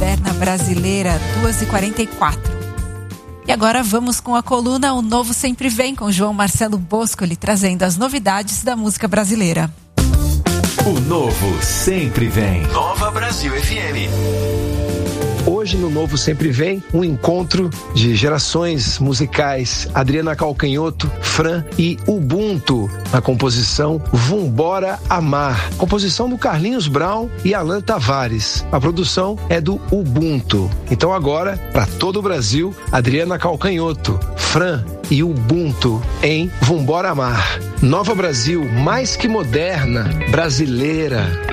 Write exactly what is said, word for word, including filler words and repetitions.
moderna brasileira, duas e quarenta e quatro. E agora vamos com a coluna O Novo Sempre Vem, com João Marcelo Boscoli, trazendo as novidades da música brasileira. O Novo Sempre Vem. Nova Brasil F M. Hoje no Novo Sempre Vem, um encontro de gerações musicais. Adriana Calcanhoto, Fran e Ubuntu, na composição Vumbora Amar. Composição do Carlinhos Brown e Alan Tavares. A produção é do Ubuntu. Então agora, para todo o Brasil, Adriana Calcanhoto, Fran e Ubuntu em Vumbora Amar. Nova Brasil, mais que moderna, brasileira.